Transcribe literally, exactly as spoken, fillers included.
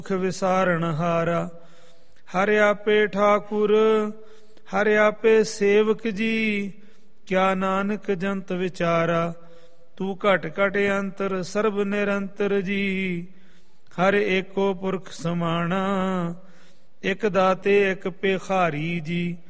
ਦੁਖ ਵਿਸਾਰਨ ਹਾਰਾ। ਹਰਿ ਆਪੇ ਠਾਕੁਰ ਹਰਿ ਆਪੇ ਸੇਵਕ ਜੀ, ਕਿਆ ਨਾਨਕ ਜੰਤ ਵਿਚਾਰਾ। ਤੂੰ ਘਟ ਘਟ ਅੰਤਰ ਸਰਬ ਨਿਰੰਤਰ ਜੀ, ਹਰ ਏਕੋ ਪੁਰਖ ਸਮਾਣਾ। ਇਕ ਦਾਤੇ ਇਕ ਭਿਖਾਰੀ ਜੀ,